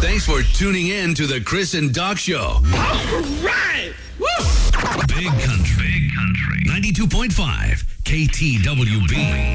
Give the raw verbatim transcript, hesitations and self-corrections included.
Thanks for tuning in to the Chris and Doc Show. All right. Woo! Big Country. Big Country. ninety-two point five K T W B.